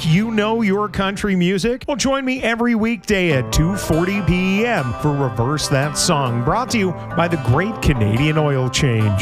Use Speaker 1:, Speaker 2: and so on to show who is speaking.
Speaker 1: Think you know your country music? Well, join me every weekday at 2:40 p.m. for Reverse That Song, brought to you by the Great Canadian Oil Change.